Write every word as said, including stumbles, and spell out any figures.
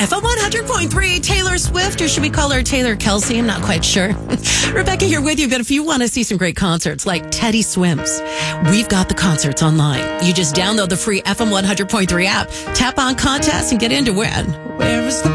F M one hundred point three, Taylor Swift, or should we call her Taylor Kelsey? I'm not quite sure. Rebecca here with you, but if you want to see some great concerts like Teddy Swims, we've got the concerts online. You just download the free F M one hundred point three app, tap on contests, and get in to win. Where is the